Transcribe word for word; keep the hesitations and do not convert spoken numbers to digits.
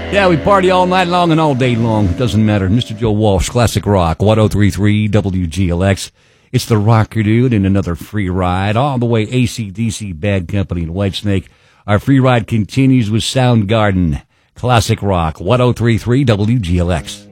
Yeah, we party all night long and all day long. Doesn't matter. Mister Joe Walsh, Classic Rock, one oh three point three W G L X. It's the Rocker Dude and another free ride all the way A C D C Bad Company and Whitesnake. Our free ride continues with Soundgarden, Classic Rock, one oh three point three W G L X.